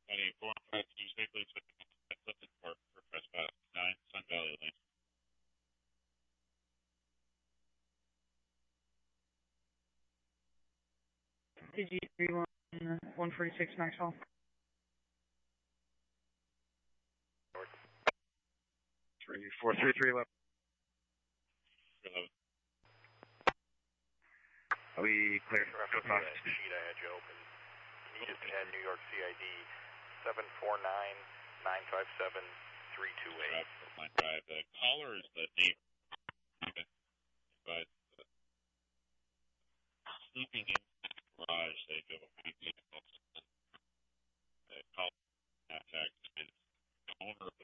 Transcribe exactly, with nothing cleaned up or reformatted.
Heading four one five two safely to Clifton Park for trespass. nine Sun Valley Lane. D G three one one forty-six Maxwell. three four three three eleven. Are we clear for after that sheet I had you open? Can you just add New York C I D seven four nine nine five seven three two eight? The caller is the neighbor, but uh, sleeping in the garage, they go a vehicles. The caller contact is the owner